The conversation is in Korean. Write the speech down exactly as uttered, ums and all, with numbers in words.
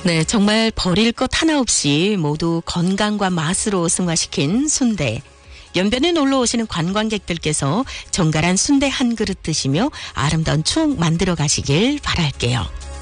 네, 정말 버릴 것 하나 없이 모두 건강과 맛으로 승화시킨 순대. 연변에 놀러 오시는 관광객들께서 정갈한 순대 한 그릇 드시며 아름다운 추억 만들어 가시길 바랄게요.